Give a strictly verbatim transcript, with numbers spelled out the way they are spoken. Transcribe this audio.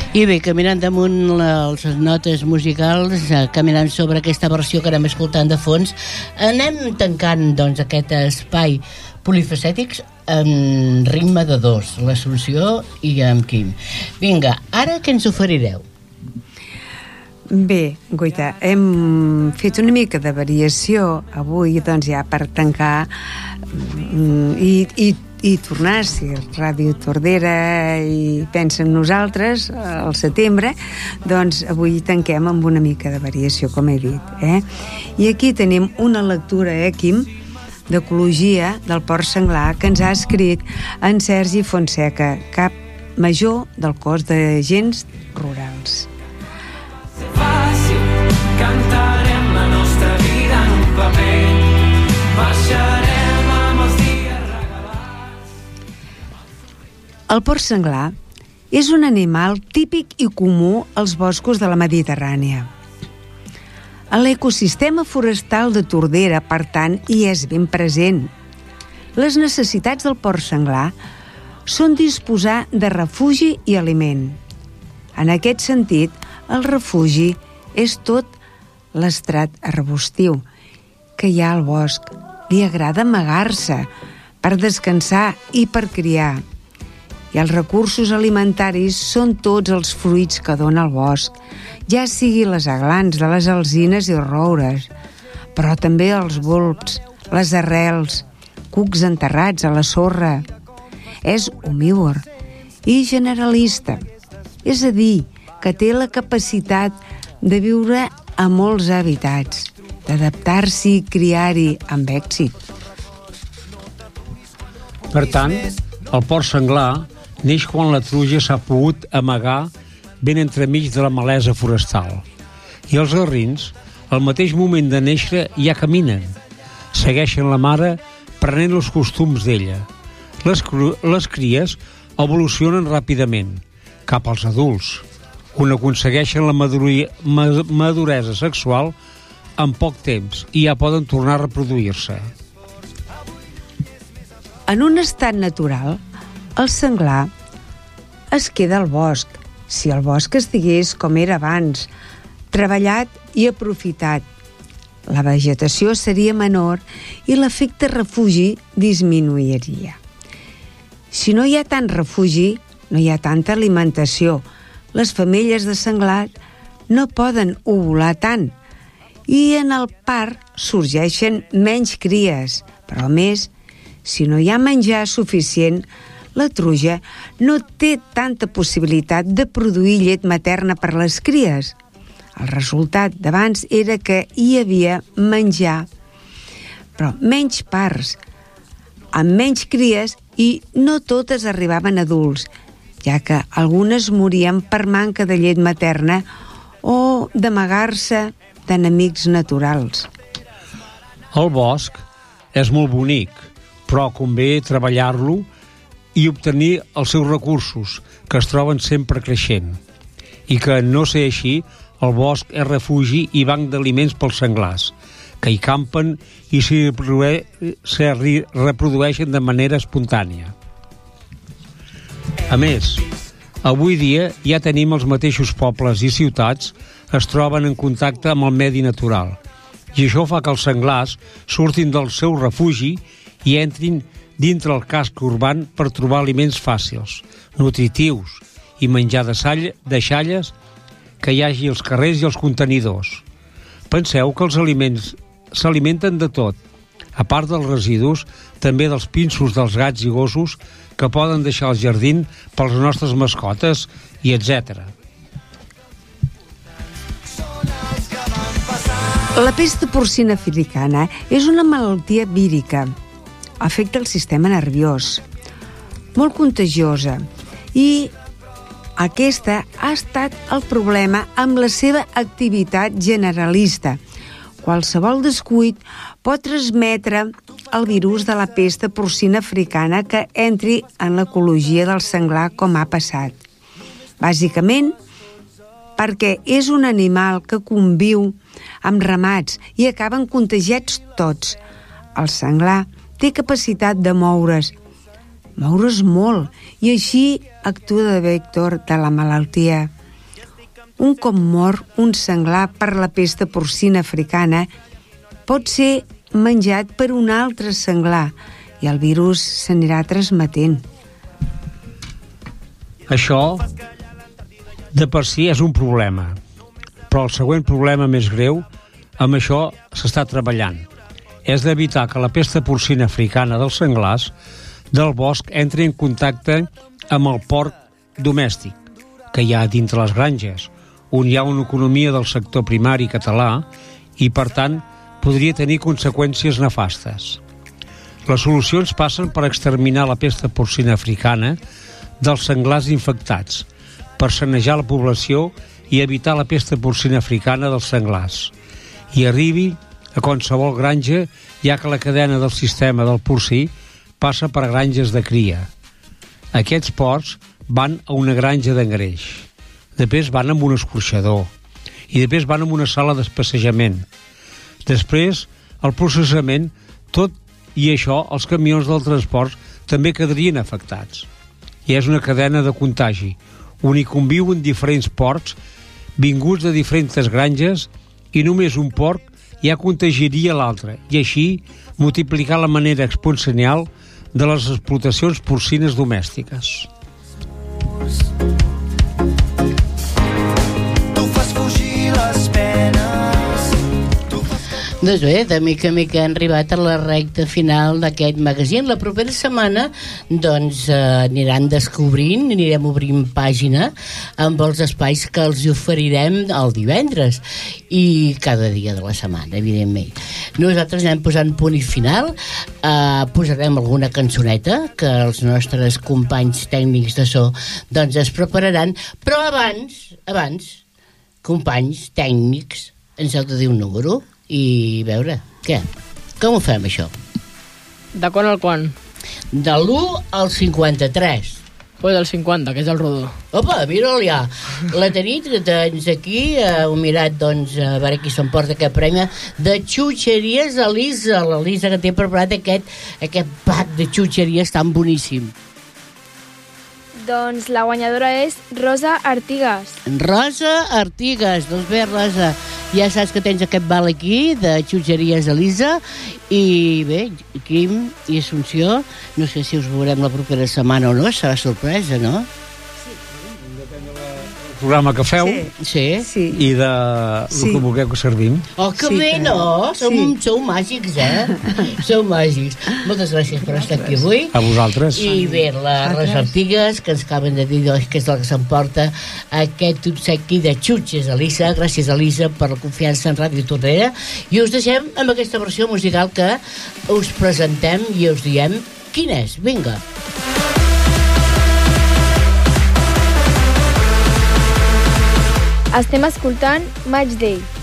I bé, caminant damunt les notes musicals, eh, caminant sobre aquesta versió que anem escoltant de fons, anem tancant doncs, aquest espai polifacètics en ritme de dos, l'Assumpció i en Quim. Vinga, ara què ens oferireu? Bé, Goita, hem fet una mica de variació avui, doncs ja per tancar i, i i tornar, si Ràdio Tordera i pensa en nosaltres al setembre, doncs avui tanquem amb una mica de variació, com he dit, eh? I aquí tenim una lectura, eh, Quim, d'ecologia del porc senglar que ens ha escrit en Sergi Fonseca, cap major del cos d'agents rurals. Fàcil, cantarem la nostra vida en un paper, baixarem. El porc senglar és un animal típic i comú als boscos de la Mediterrània. A l'ecosistema forestal de Tordera, per tant, hi és ben present. Les necessitats del porc senglar són disposar de refugi i aliment. En aquest sentit, el refugi és tot l'estrat arbustiu que hi ha al bosc. Li agrada amagar-se per descansar i per criar. I els recursos alimentaris són tots els fruits que dona el bosc, ja sigui les aglans de les alzines i roures, però també els bulbs, les arrels, cucs enterrats a la sorra. És omnívor i generalista, és a dir, que té la capacitat de viure a molts hàbitats, d'adaptar-s'hi i criar-hi amb èxit. Per tant, el porc senglar neix quan la truja s'ha pogut amagar ben entremig de la malesa forestal. I els garrins, al mateix moment de néixer, ja caminen. Segueixen la mare prenent els costums d'ella. Les, les cries evolucionen ràpidament, cap als adults, on aconsegueixen la maduri, maduresa sexual en poc temps i ja poden tornar a reproduir-se. En un estat natural, el senglar es queda al bosc, si el bosc estigués com era abans, treballat i aprofitat. La vegetació seria menor i l'efecte refugi disminuiria. Si no hi ha tant refugi, no hi ha tanta alimentació. Les femelles de senglar no poden ovular tant i en el part sorgeixen menys cries, però a més, si no hi ha menjar suficient, la truja no té tanta possibilitat de produir llet materna per les cries. El resultat d'abans era que hi havia menjar, però menys parts, amb menys cries i no totes arribaven adults, ja que algunes morien per manca de llet materna o d'amagar-se d'enemics naturals. El bosc és molt bonic, però convé treballar-lo i obtenir els seus recursos, que es troben sempre creixent. I que, no ser així, el bosc és refugi i banc d'aliments pels senglars, que hi campen i s'hi reprodueixen de manera espontània. A més, avui dia ja tenim els mateixos pobles i ciutats es troben en contacte amb el medi natural, i això fa que els senglars surtin del seu refugi i entrin dintre el casc urban per trobar aliments fàcils, nutritius i menjar de deixalles que hi hagi als carrers i als contenidors. Penseu que els aliments s'alimenten de tot, a part dels residus, també dels pinsos dels gats i gossos que poden deixar al jardí pels nostres mascotes i etcètera. La pesta porcina africana és una malaltia vírica. Afecta el sistema nerviós, molt contagiosa, i aquesta ha estat el problema amb la seva activitat generalista. Qualsevol descuit pot transmetre el virus de la pesta porcina africana que entri en l'ecologia del senglar, com ha passat. Bàsicament, perquè és un animal que conviu amb ramats i acaben contagiats tots. El senglar té capacitat de moure's, moure's molt, i així actua de vector de la malaltia. Un cop mor un senglar per la pesta porcina africana, pot ser menjat per un altre senglar i el virus s'anirà transmetent. Això, de per si, és un problema. Però el següent problema més greu, amb això s'està treballant, és d'evitar que la pesta porcina africana dels senglars del bosc entri en contacte amb el porc domèstic que hi ha dintre les granges, on hi ha una economia del sector primari català i, per tant, podria tenir conseqüències nefastes. Les solucions passen per exterminar la pesta porcina africana dels senglars infectats, per sanejar la població i evitar la pesta porcina africana dels senglars, i arribi a qualsevol granja, ja que la cadena del sistema del porcí passa per granges de cria. Aquests porcs van a una granja d'engreix, després van amb un escorxador i després van amb una sala d'espacejament. Després, el processament, tot i això, els camions del transport també quedarien afectats. I és una cadena de contagi, on hi conviuen diferents porcs vinguts de diferents granges i només un porc ja contagiaria l'altre i així multiplicar la manera exponencial de les explotacions porcines domèstiques. Tu fas fugir les penes. Doncs bé, de mica en mica hem arribat a la recta final d'aquest magazín. La propera setmana doncs eh, aniran descobrint, anirem obrint pàgina amb els espais que els oferirem el divendres i cada dia de la setmana, evidentment. Nosaltres anem posant punt i final, eh, posarem alguna cançoneta que els nostres companys tècnics de so doncs es prepararan, però abans, abans, companys tècnics, ens heu de dir un número i veure, què? Com ho fem, això? De quan al quan? De l'u al cinquanta-tres. Pues del cinquanta, que és el rodó. Opa, mira'l ja. La Tanit, doncs aquí, eh, heu mirat, doncs, a veure qui s'emporta aquest premi de xutxeries a l'Isa. La Lisa que té preparat aquest, aquest pack de xutxeries tan boníssim. Doncs la guanyadora és Rosa Artigas. Rosa Artigas. Doncs bé, Rosa, ja saps que tens aquest val aquí de xutxeries Elisa i bé, Quim i Assumpció, no sé si us veurem la propera setmana o no, serà sorpresa, no? Programa que feu Sí. Sí. i de el Sí. que vulgueu que servim. Oh, que Sí, bé, que- no? Som, sí. Sou màgics, eh? Sou màgics. Moltes gràcies per estar aquí avui. A vosaltres. I bé, les Rosa Artigas, que ens acaben de dir doncs, que és la que s'emporta aquest obsequi de xutxes, Elisa. Gràcies, Elisa, per la confiança en Ràdio Torrera. I us deixem amb aquesta versió musical que us presentem i us diem quin és. Vinga. Estem escoltant Match Day.